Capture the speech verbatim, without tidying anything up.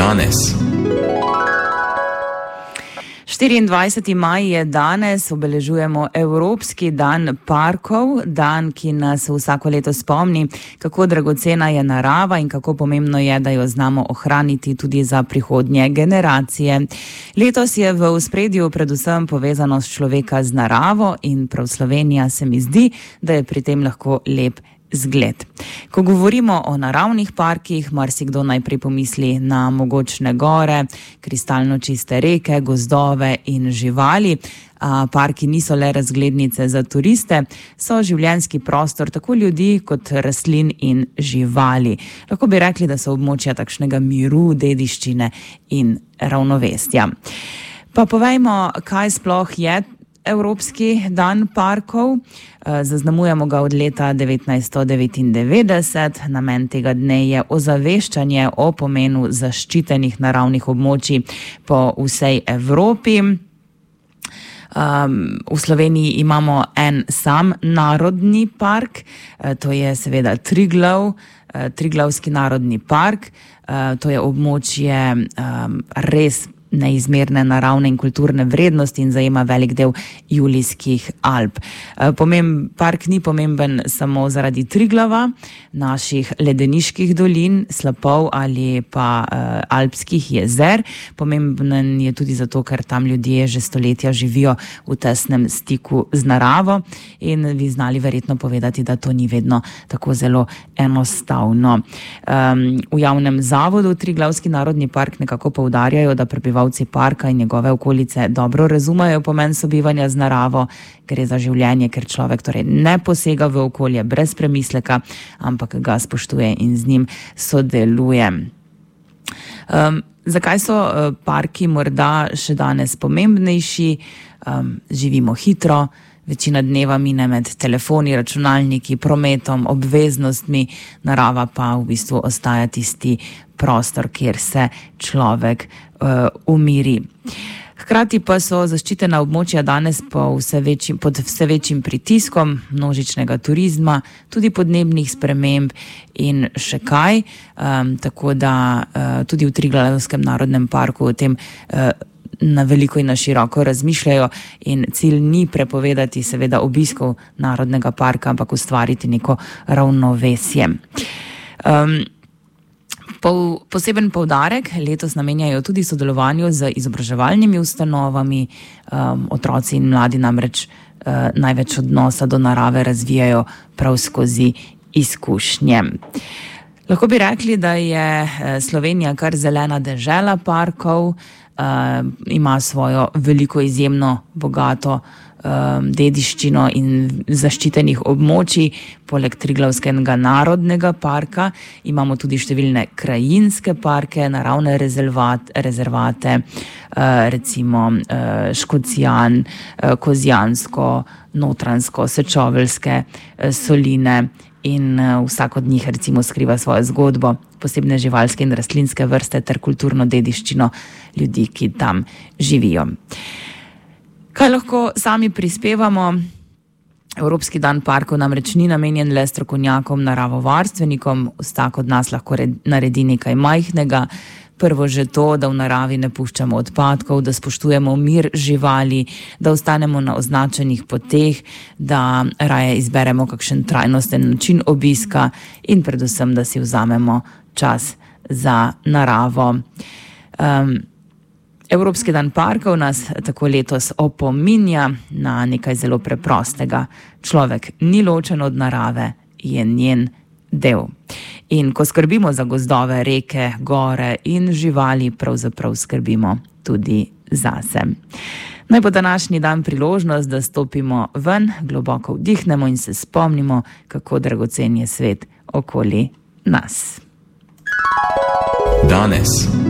Danes. štiriindvajseti maj je danes, obeležujemo Evropski dan parkov, dan, ki nas vsako leto spomni, kako dragocena je narava in kako pomembno je, da jo znamo ohraniti tudi za prihodnje generacije. Letos je v ospredju predvsem povezanost človeka z naravo in prav Slovenija se mi zdi, da je pri tem lahko lep zgled. Ko govorimo o naravnih parkih, marsikdo najprej pomisli na mogočne gore, kristalno čiste reke, gozdove in živali. A parki niso le razglednice za turiste, so življenjski prostor tako ljudi kot rastlin in živali. Lahko bi rekli, da so območja takšnega miru, dediščine in ravnovesja. Pa povejmo, kaj sploh je Evropski dan parkov. Zaznamujemo ga od leta devetnajststo devetindevetdeset. Namen tega dne je ozaveščanje o pomenu zaščitenih naravnih območij po vsej Evropi. Um, v Sloveniji imamo en sam narodni park, to je seveda Triglav, Triglavski narodni park. To je območje um, res neizmerne naravne in kulturne vrednosti in zajema velik del Julijskih Alp. Pomemb, park ni pomemben samo zaradi Triglava, naših ledeniških dolin, slapov ali pa uh, alpskih jezer. Pomemben je tudi zato, ker tam ljudje že stoletja živijo v tesnem stiku z naravo in bi znali verjetno povedati, da to ni vedno tako zelo enostavno. Um, v javnem zavodu Triglavski narodni park nekako poudarjajo, da prebivalci parka in njegove okolice dobro razumejo pomen sobivanja z naravo. Gre za življenje, ker človek torej ne posega v okolje brez premisleka, ampak ga spoštuje in z njim sodeluje. Um, zakaj so uh, parki morda še danes pomembnejši? Um, živimo hitro, večina dneva mine med telefoni, računalniki, prometom, obveznostmi, narava pa v bistvu ostaja tisti prostor, kjer se človek uh, umiri. Hkrati pa so zaščitena območja danes po vse večjim, pod vse večjim pritiskom množičnega turizma, tudi podnebnih sprememb in še kaj. Um, tako da uh, tudi v Triglavskem narodnem parku o tem uh, na veliko in na široko razmišljajo in cilj ni prepovedati seveda obiskov narodnega parka, ampak ustvariti neko ravnovesje. Um, Pol, poseben poudarek letos namenjajo tudi sodelovanju z izobraževalnimi ustanovami. Um, otroci in mladi namreč uh, največ odnosa do narave razvijajo prav skozi izkušnje. Lahko bi rekli, da je Slovenija kar zelena dežela parkov, uh, ima svojo veliko izjemno bogato dediščino in zaščitenih območij. Poleg Triglavskega narodnega parka imamo tudi številne krajinske parke, naravne rezervat, rezervate, recimo Škocjan, Kozjansko, Notranjsko, Sečoveljske soline in vsak od njih recimo skriva svojo zgodbo, posebne živalske in rastlinske vrste ter kulturno dediščino ljudi, ki tam živijo. Kaj lahko sami prispevamo? Evropski dan parkov namreč ni namenjen le strokovnjakom, naravovarstvenikom, vsak od nas lahko naredi nekaj majhnega. Prvo že to, da v naravi ne puščamo odpadkov, da spoštujemo mir živali, da ostanemo na označenih poteh, da raje izberemo kakšen trajnosten način obiska in predvsem, da si vzamemo čas za naravo. Um, Evropski dan parkov nas tako letos opominja na nekaj zelo preprostega. Človek ni ločen od narave, je njen del. In ko skrbimo za gozdove, reke, gore in živali, pravzaprav skrbimo tudi zase. Naj bo današnji dan priložnost, da stopimo ven, globoko vdihnemo in se spomnimo, kako dragocen je svet okoli nas. Danes.